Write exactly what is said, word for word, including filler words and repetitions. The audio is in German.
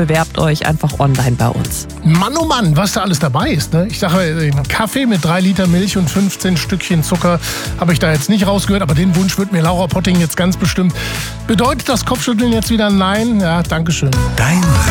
bewerbt euch einfach online bei uns. Mann, oh Mann, was da alles dabei ist. Ne? Ich sage, einen Kaffee mit drei Liter Milch und fünfzehn Stückchen Zucker habe ich da jetzt nicht rausgehört. Aber den Wunsch wird mir Laura Potting jetzt ganz bestimmt. Bedeutet das Kopfschütteln jetzt wieder nein? Ja, danke schön. Dein